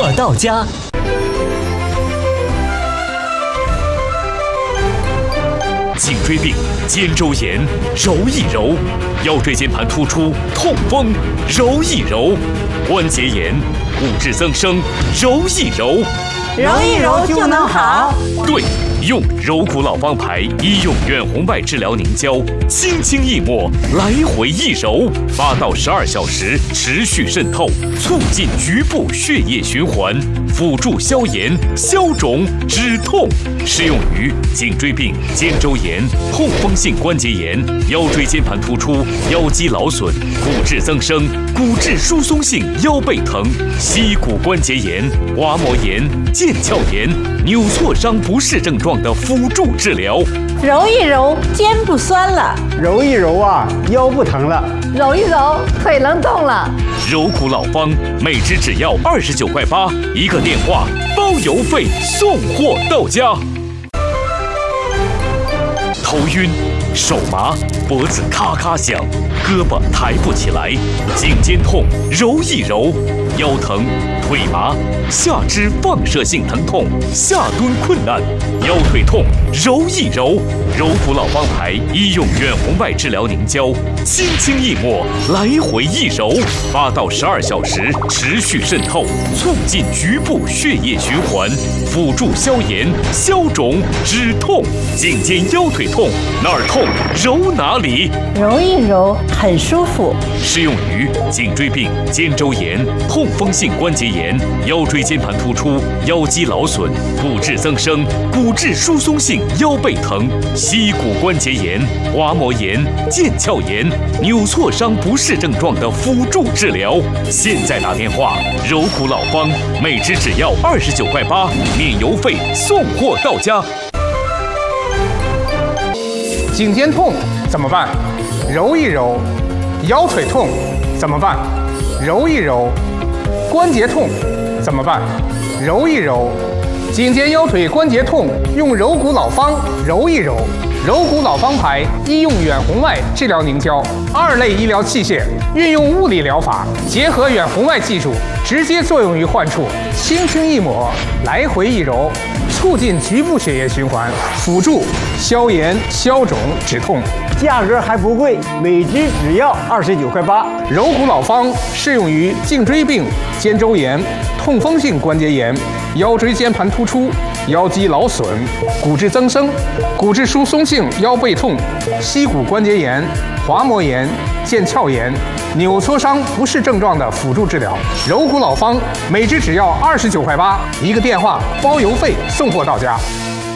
货到家。颈椎病、肩周炎，揉一揉；腰椎间盘突出、痛风，揉一揉；关节炎、骨质增生，揉一揉。 揉一揉就能好。 对，用柔骨老方牌医用远红外治疗凝胶，轻轻一抹，来回一揉，8到12小时持续渗透，促进局部血液循环，辅助消炎、消肿、止痛。适用于颈椎病、肩周炎、痛风性关节炎、腰椎间盘突出、腰肌劳损、骨质增生、骨质疏松性腰背疼、膝骨关节炎、滑膜炎、腱鞘炎、扭挫伤不适症状的辅助治疗。 揉一揉，肩不酸了； 揉一揉啊，腰不疼了； 揉一揉，腿能动了。 柔骨老方，每支只要29.8块，一个电话包邮费，送货到家。头晕、手麻、脖子咔咔响、胳膊抬不起来、颈肩痛，揉一揉；腰疼、腿麻、下肢放射性疼痛、下蹲困难、腰腿痛，揉一揉。柔骨老方牌医用远红外治疗凝胶，轻轻一抹，来回一揉，8到12小时持续渗透，促进局部血液循环，辅助消炎、消肿、止痛。颈肩腰腿痛，哪儿痛揉哪里， 揉一揉很舒服。 适用于颈椎病、肩周炎、痛风性关节炎、腰椎间盘突出、腰肌劳损、骨质增生、骨质疏松性腰背疼、膝骨关节炎、滑膜炎、腱鞘炎、扭挫伤不适症状的辅助治疗。现在打电话，柔骨老方，每支只要29.8块，免邮费，送货到家。 颈肩痛怎么办？揉一揉。腰腿痛怎么办？揉一揉。关节痛怎么办？揉一揉。颈肩腰腿关节痛用柔骨老方揉一揉。柔骨老方牌医用远红外治疗凝胶，2类医疗器械，运用物理疗法，结合远红外技术，直接作用于患处，轻轻一抹，来回一揉，促进局部血液循环，辅助消炎、消肿、止痛。 价格还不贵，每支只要29.8块。 柔骨老方适用于颈椎病、肩周炎、痛风性关节炎、腰椎间盘突出、腰肌劳损、骨质增生、骨质疏松性腰背痛、膝骨关节炎、滑膜炎、腱鞘炎、扭挫伤不适症状的辅助治疗。柔骨老方每支只要29.8块，一个电话包邮费，送货到家。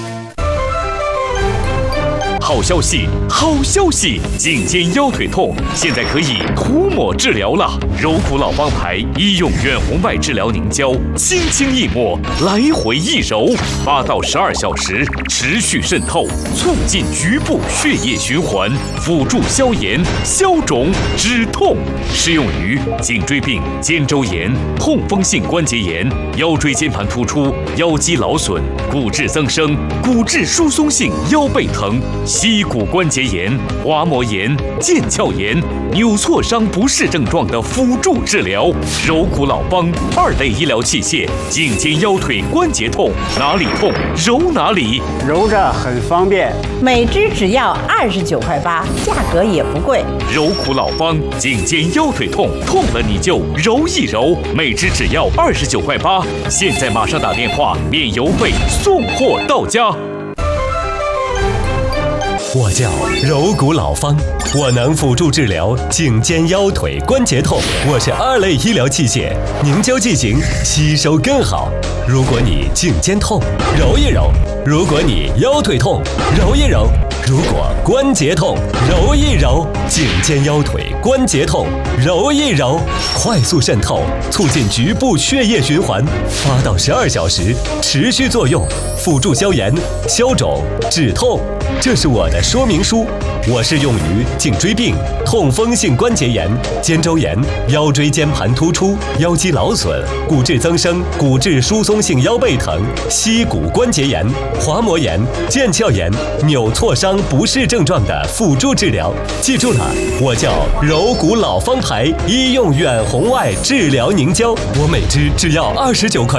好消息，好消息！颈肩腰腿痛现在可以涂抹治疗了。柔骨老方牌医用远红外治疗凝胶，轻轻一抹，来回一揉，8到12小时持续渗透，促进局部血液循环，辅助消炎、消肿、止痛。适用于颈椎病、肩周炎、痛风性关节炎、腰椎间盘突出、腰肌劳损、骨质增生、骨质疏松性腰背疼、膝骨关节炎、滑膜炎、腱鞘炎、扭挫伤不适症状的辅助治疗。柔骨老方2类医疗器械，颈肩腰腿关节痛，哪里痛揉哪里， 揉着很方便。 每支只要29.8块，价格也不贵。 柔骨老方，颈肩腰腿痛，痛了你就揉一揉，每支只要29.8块。现在马上打电话，免邮费，送货到家。 我叫柔骨老方，我能辅助治疗颈肩腰腿关节痛。我是2类医疗器械，凝胶剂型吸收更好。如果你颈肩痛，揉一揉；如果你腰腿痛，揉一揉；如果关节痛，揉一揉。颈肩腰腿关节痛，揉一揉，快速渗透，促进局部血液循环，8到12小时持续作用，辅助消炎、消肿、止痛。这是我的说明书。我是用于颈椎病、痛风性关节炎、肩周炎、腰椎间盘突出、腰肌劳损、骨质增生、骨质疏松性腰背疼、膝骨关节炎、滑膜炎、腱鞘炎、扭挫伤不适症状的辅助治疗。记住了，我叫柔骨老方牌医用远红外治疗凝胶，我每支只要29.8块。